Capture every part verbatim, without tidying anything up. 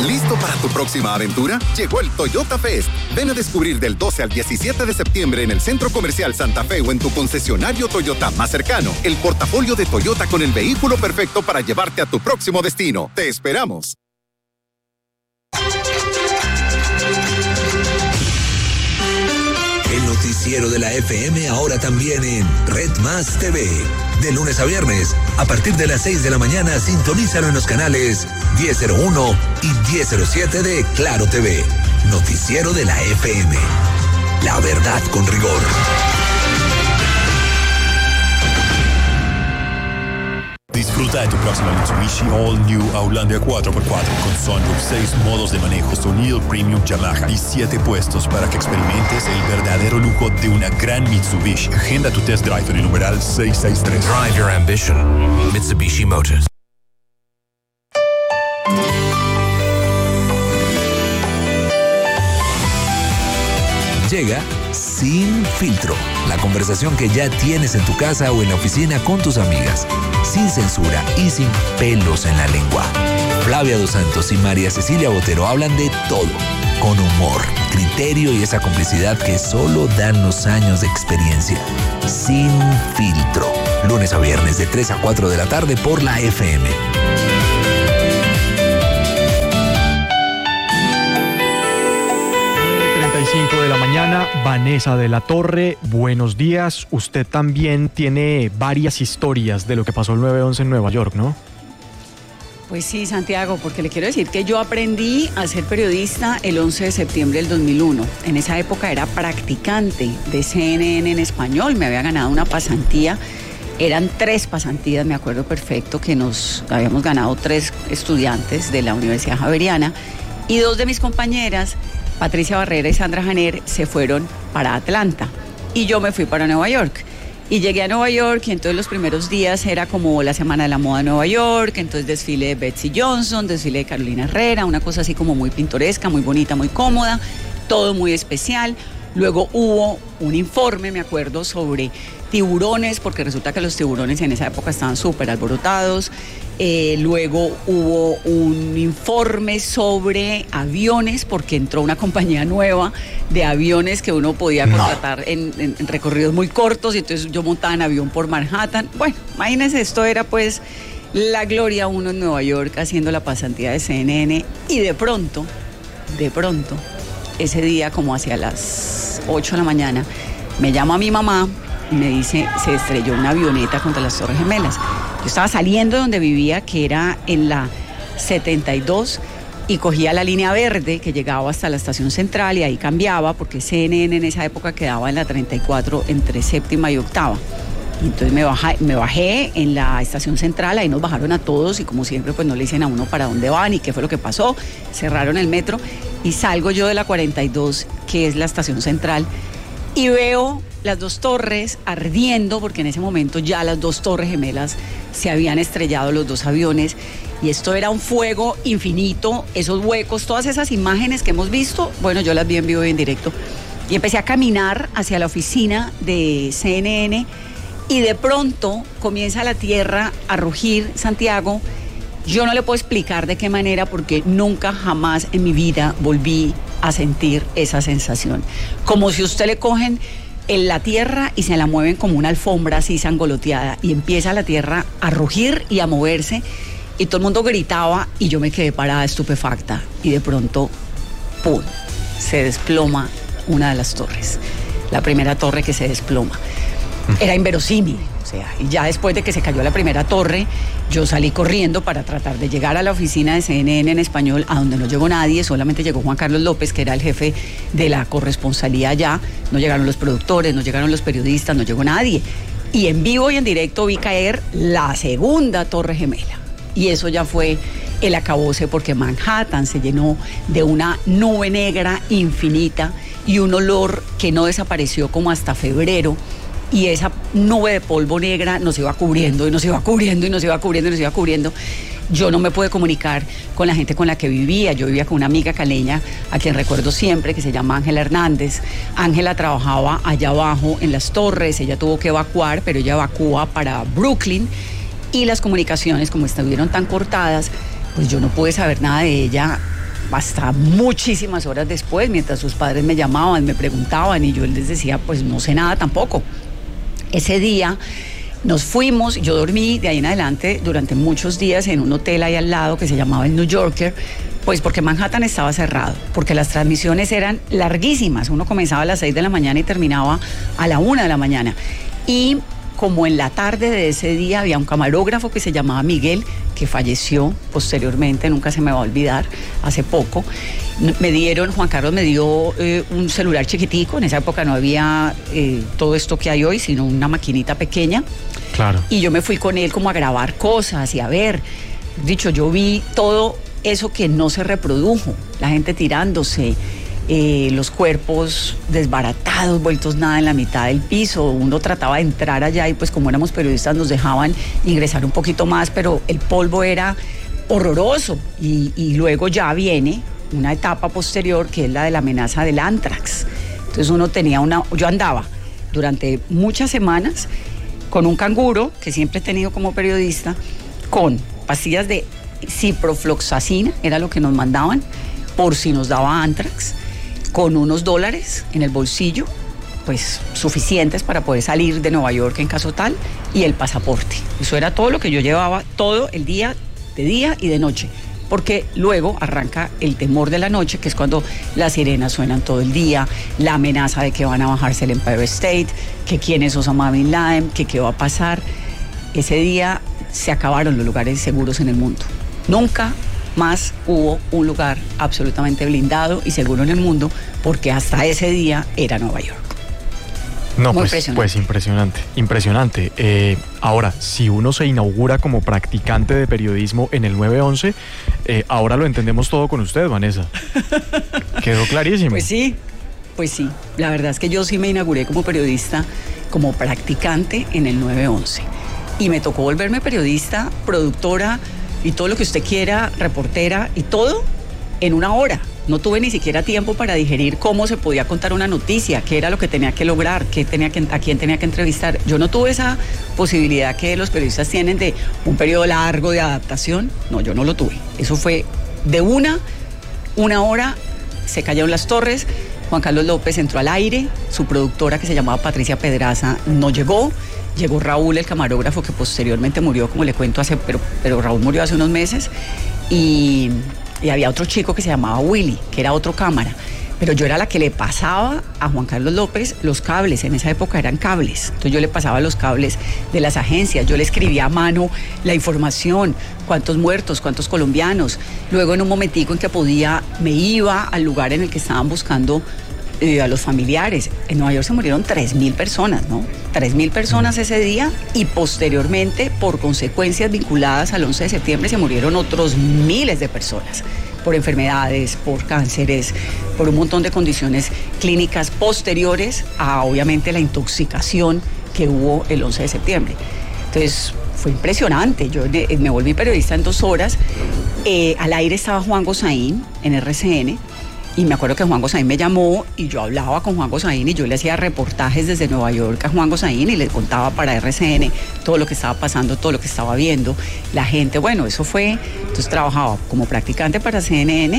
¿Listo para tu próxima aventura? Llegó el Toyota Fest. Ven a descubrir del doce al diecisiete de septiembre en el Centro Comercial Santa Fe o en tu concesionario Toyota más cercano el portafolio de Toyota con el vehículo perfecto para llevarte a tu próximo destino. ¡Te esperamos! El noticiero de la F M ahora también en Red Más T V. De lunes a viernes, a partir de las seis de la mañana, sintonízalo en los canales diez cero uno y diez cero siete de Claro T V. Noticiero de la F M. La verdad con rigor. Disfruta de tu próxima Mitsubishi All New Outlander cuatro por cuatro con sunroof, seis modos de manejo, sonido premium Yamaha y siete puestos para que experimentes el verdadero lujo de una gran Mitsubishi. Agenda tu test drive en el numeral seiscientos sesenta y tres. Drive your ambition. Mitsubishi Motors. Llega Sin Filtro, la conversación que ya tienes en tu casa o en la oficina con tus amigas, sin censura y sin pelos en la lengua. Flavia Dos Santos y María Cecilia Botero hablan de todo, con humor, criterio y esa complicidad que solo dan los años de experiencia. Sin Filtro, lunes a viernes de tres a cuatro de la tarde por la F M. cinco de la mañana, Vanessa de la Torre, buenos días. Usted también tiene varias historias de lo que pasó el nueve once en Nueva York, ¿no? Pues sí, Santiago, porque le quiero decir que yo aprendí a ser periodista el once de septiembre del dos mil uno. En esa época era practicante de C N N en español, me había ganado una pasantía. Eran tres pasantías, me acuerdo perfecto, que nos habíamos ganado tres estudiantes de la Universidad Javeriana y dos de mis compañeras, Patricia Barrera y Sandra Janer, se fueron para Atlanta y yo me fui para Nueva York. Y llegué a Nueva York y entonces los primeros días era como la Semana de la Moda de Nueva York, entonces desfile de Betsy Johnson, desfile de Carolina Herrera, una cosa así como muy pintoresca, muy bonita, muy cómoda, todo muy especial. Luego hubo un informe, me acuerdo, sobre tiburones, porque resulta que los tiburones en esa época estaban súper alborotados. Eh, luego hubo un informe sobre aviones, porque entró una compañía nueva de aviones que uno podía contratar no. en, en, en recorridos muy cortos, y entonces yo montaba en avión por Manhattan. Bueno, imagínense, esto era pues la gloria uno en Nueva York haciendo la pasantía de C N N, y de pronto, de pronto, ese día como hacia las ocho de la mañana, me llama mi mamá y me dice, se estrelló una avioneta contra las Torres Gemelas. Yo estaba saliendo de donde vivía, que era en la setenta y dos, y cogía la línea verde que llegaba hasta la estación central y ahí cambiaba, porque C N N en esa época quedaba en la treinta y cuatro entre séptima y octava. Y entonces me, baja, me bajé en la estación central, ahí nos bajaron a todos y como siempre pues no le dicen a uno para dónde van y qué fue lo que pasó, cerraron el metro y salgo yo de la cuarenta y dos, que es la estación central, y veo las dos torres ardiendo, porque en ese momento ya las dos Torres Gemelas se habían estrellado, los dos aviones, y esto era un fuego infinito, esos huecos, todas esas imágenes que hemos visto, bueno, yo las vi en vivo y en directo, y empecé a caminar hacia la oficina de C N N, y de pronto comienza la tierra a rugir, Santiago. Yo no le puedo explicar de qué manera, porque nunca jamás en mi vida volví a sentir esa sensación, como si usted le cogen en la tierra y se la mueven como una alfombra así sangoloteada, y empieza la tierra a rugir y a moverse, y todo el mundo gritaba y yo me quedé parada estupefacta, y de pronto, ¡pum!, se desploma una de las torres, la primera torre que se desploma. Era inverosímil, o sea, y ya después de que se cayó la primera torre, yo salí corriendo para tratar de llegar a la oficina de C N N en español, a donde no llegó nadie, solamente llegó Juan Carlos López, que era el jefe de la corresponsalía allá, no llegaron los productores, no llegaron los periodistas, no llegó nadie. Y en vivo y en directo vi caer la segunda Torre Gemela. Y eso ya fue el acabose, porque Manhattan se llenó de una nube negra infinita y un olor que no desapareció como hasta febrero. Y esa nube de polvo negra nos iba cubriendo y nos iba cubriendo y nos iba cubriendo y nos iba cubriendo. Yo no me pude comunicar con la gente con la que vivía. Yo vivía con una amiga caleña a quien recuerdo siempre, que se llama Ángela Hernández. Ángela trabajaba allá abajo en las torres, ella tuvo que evacuar, pero ella evacúa para Brooklyn, y las comunicaciones, como estuvieron tan cortadas, pues yo no pude saber nada de ella hasta muchísimas horas después, mientras sus padres me llamaban, me preguntaban y yo les decía, pues no sé nada tampoco. Ese día nos fuimos, yo dormí de ahí en adelante durante muchos días en un hotel ahí al lado que se llamaba el New Yorker, pues porque Manhattan estaba cerrado, porque las transmisiones eran larguísimas, uno comenzaba a las seis de la mañana y terminaba a la una de la mañana. Y como en la tarde de ese día había un camarógrafo que se llamaba Miguel, que falleció posteriormente, nunca se me va a olvidar, hace poco. Me dieron, Juan Carlos me dio eh, un celular chiquitico, en esa época no había eh, todo esto que hay hoy, sino una maquinita pequeña. Claro. Y yo me fui con él como a grabar cosas y a ver, dicho, yo vi todo eso que no se reprodujo, la gente tirándose, Eh, los cuerpos desbaratados, vueltos nada en la mitad del piso. Uno trataba de entrar allá y pues como éramos periodistas nos dejaban ingresar un poquito más, pero el polvo era horroroso. Y, y luego ya viene una etapa posterior que es la de la amenaza del anthrax. Entonces uno tenía una... Yo andaba durante muchas semanas con un canguro, que siempre he tenido como periodista, con pastillas de ciprofloxacina, era lo que nos mandaban, por si nos daba anthrax, con unos dólares en el bolsillo, pues suficientes para poder salir de Nueva York en caso tal, y el pasaporte. Eso era todo lo que yo llevaba todo el día, de día y de noche, porque luego arranca el temor de la noche, que es cuando las sirenas suenan todo el día, la amenaza de que van a bajarse el Empire State, que quién es Osama Bin Laden, que qué va a pasar. Ese día se acabaron los lugares seguros en el mundo. Nunca más hubo un lugar absolutamente blindado y seguro en el mundo, porque hasta ese día era Nueva York. No, Muy pues, impresionante. pues impresionante, impresionante. Eh, ahora, si uno se inaugura como practicante de periodismo en el nueve once, eh, ahora lo entendemos todo con usted, Vanessa. Quedó clarísimo. Pues sí, pues sí. La verdad es que yo sí me inauguré como periodista, como practicante en el nueve once. Y me tocó volverme periodista, productora y todo lo que usted quiera, reportera y todo en una hora. No tuve ni siquiera tiempo para digerir cómo se podía contar una noticia, qué era lo que tenía que lograr, qué tenía que, a quién tenía que entrevistar. Yo no tuve esa posibilidad que los periodistas tienen de un periodo largo de adaptación. No, yo no lo tuve. Eso fue de una, una hora, se cayeron las torres, Juan Carlos López entró al aire, su productora que se llamaba Patricia Pedraza no llegó, llegó Raúl, el camarógrafo, que posteriormente murió, como le cuento, hace, pero, pero Raúl murió hace unos meses, y, y había otro chico que se llamaba Willy, que era otro cámara, pero yo era la que le pasaba a Juan Carlos López los cables, en esa época eran cables, entonces yo le pasaba los cables de las agencias, yo le escribía a mano la información, cuántos muertos, cuántos colombianos, luego en un momentico en que podía, me iba al lugar en el que estaban buscando Eh, a los familiares. En Nueva York se murieron tres mil personas, ¿no? tres mil personas ese día, y posteriormente, por consecuencias vinculadas al once de septiembre, se murieron otros miles de personas por enfermedades, por cánceres, por un montón de condiciones clínicas posteriores a, obviamente, la intoxicación que hubo el once de septiembre. Entonces, fue impresionante. Yo me volví periodista en dos horas. Eh, al aire estaba Juan Gosaín en R C N. Y me acuerdo que Juan Gosaín me llamó y yo hablaba con Juan Gosaín y yo le hacía reportajes desde Nueva York a Juan Gosaín y le contaba para R C N todo lo que estaba pasando, todo lo que estaba viendo. La gente, bueno, eso fue, entonces trabajaba como practicante para C N N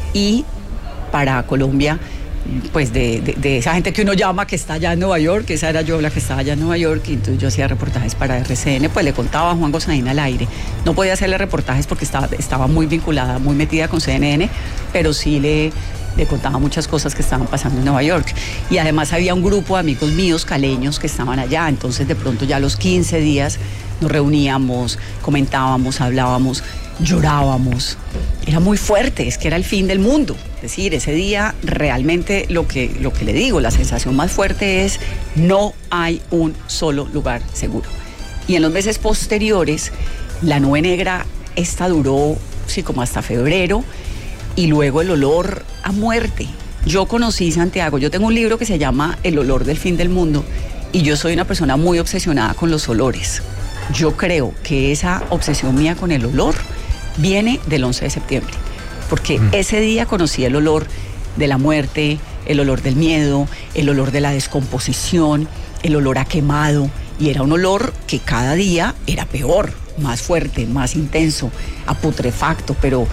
y para Colombia, pues de, de, de esa gente que uno llama que está allá en Nueva York, esa era yo la que estaba allá en Nueva York, y entonces yo hacía reportajes para R C N, pues le contaba a Juan Gosaín al aire. No podía hacerle reportajes porque estaba, estaba muy vinculada, muy metida con C N N, pero sí le... le contaba muchas cosas que estaban pasando en Nueva York. Y además había un grupo de amigos míos caleños que estaban allá, entonces de pronto ya a los quince días nos reuníamos, comentábamos, hablábamos, llorábamos. Era muy fuerte, es que era el fin del mundo. Es decir, ese día realmente lo que, lo que le digo, la sensación más fuerte es no hay un solo lugar seguro. Y en los meses posteriores, la nube negra esta duró, sí, como hasta febrero, y luego el olor a muerte. Yo conocí Santiago, yo tengo un libro que se llama El olor del fin del mundo, y yo soy una persona muy obsesionada con los olores. Yo creo que esa obsesión mía con el olor viene del once de septiembre, porque mm. ese día conocí el olor de la muerte, el olor del miedo, el olor de la descomposición, el olor a quemado, y era un olor que cada día era peor, más fuerte, más intenso, a putrefacto, pero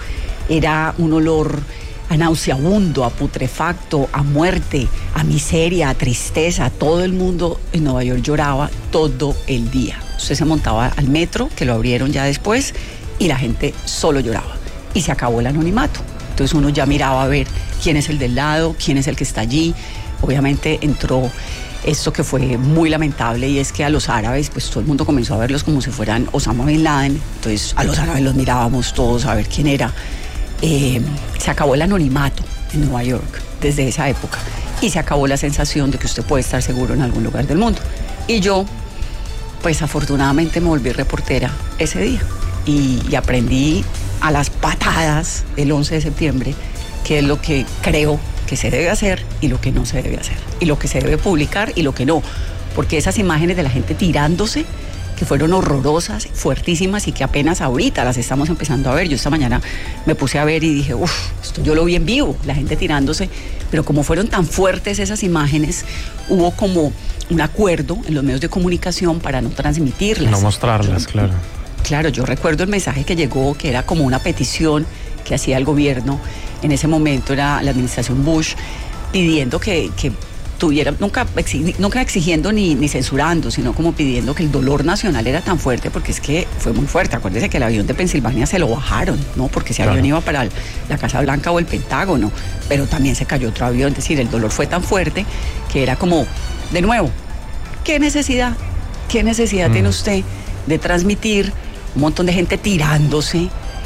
era un olor a nauseabundo, a putrefacto, a muerte, a miseria, a tristeza. Todo el mundo en Nueva York lloraba todo el día. Usted se montaba al metro, que lo abrieron ya después, y la gente solo lloraba. Y se acabó el anonimato. Entonces uno ya miraba a ver quién es el del lado, quién es el que está allí. Obviamente entró esto que fue muy lamentable, y es que a los árabes, pues todo el mundo comenzó a verlos como si fueran Osama Bin Laden. Entonces a los árabes los mirábamos todos a ver quién era. Eh, se acabó el anonimato en Nueva York desde esa época, y se acabó la sensación de que usted puede estar seguro en algún lugar del mundo. Y yo, pues afortunadamente me volví reportera ese día y, y aprendí a las patadas el once de septiembre qué es lo que creo que se debe hacer y lo que no se debe hacer, y lo que se debe publicar y lo que no, porque esas imágenes de la gente tirándose, que fueron horrorosas, fuertísimas, y que apenas ahorita las estamos empezando a ver. Yo esta mañana me puse a ver y dije, uff, esto yo lo vi en vivo, la gente tirándose, pero como fueron tan fuertes esas imágenes, hubo como un acuerdo en los medios de comunicación para no transmitirlas. No mostrarlas, yo, claro. Claro, yo recuerdo el mensaje que llegó, que era como una petición que hacía el gobierno, en ese momento era la administración Bush, pidiendo que... que tuviera, nunca, exig, nunca exigiendo ni, ni censurando, sino como pidiendo que el dolor nacional era tan fuerte, porque es que fue muy fuerte. Acuérdese que el avión de Pensilvania se lo bajaron, ¿no? Porque ese claro. avión iba para el, la Casa Blanca o el Pentágono, pero también se cayó otro avión. Es decir, el dolor fue tan fuerte que era como, de nuevo, ¿qué necesidad? ¿Qué necesidad mm. tiene usted de transmitir un montón de gente tirándose,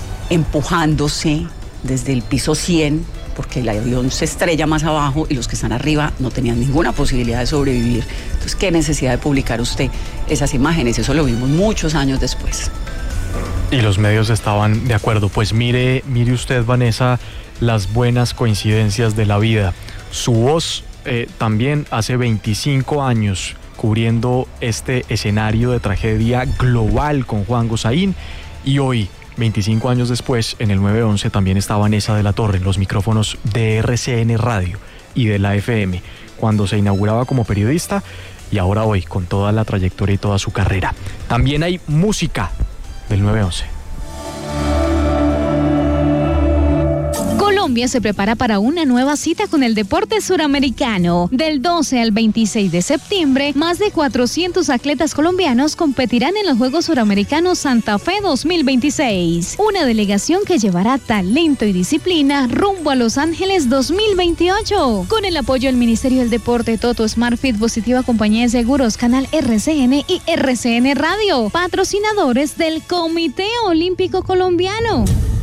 empujándose desde el piso cien? Porque el avión se estrella más abajo y los que están arriba no tenían ninguna posibilidad de sobrevivir. Entonces, ¿qué necesidad de publicar usted esas imágenes? Eso lo vimos muchos años después. Y los medios estaban de acuerdo. Pues mire, mire usted, Vanessa, las buenas coincidencias de la vida. Su voz eh, también hace veinticinco años cubriendo este escenario de tragedia global con Juan Gosaín, y hoy, veinticinco años después, en el nueve once también está Vanessa de la Torre en los micrófonos de R C N Radio y de la F M, cuando se inauguraba como periodista, y ahora hoy con toda la trayectoria y toda su carrera. También hay música del nueve once. Colombia se prepara para una nueva cita con el deporte suramericano. Del doce al veintiséis de septiembre, más de cuatrocientos atletas colombianos competirán en los Juegos Suramericanos Santa Fe dos mil veintiséis. Una delegación que llevará talento y disciplina rumbo a Los Ángeles dos mil veintiocho. Con el apoyo del Ministerio del Deporte, Toto, SmartFit, Positiva Compañía de Seguros, Canal R C N y R C N Radio. Patrocinadores del Comité Olímpico Colombiano.